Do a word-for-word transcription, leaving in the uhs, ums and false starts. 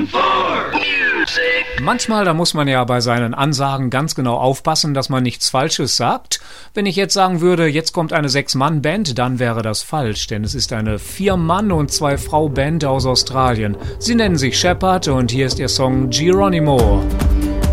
Manchmal, da muss man ja bei seinen Ansagen ganz genau aufpassen, dass man nichts Falsches sagt. Wenn ich jetzt sagen würde, jetzt kommt eine Sechs-Mann-Band, dann wäre das falsch, denn es ist eine Vier-Mann- und Zwei-Frau-Band aus Australien. Sie nennen sich Shepherd und hier ist ihr Song Geronimo.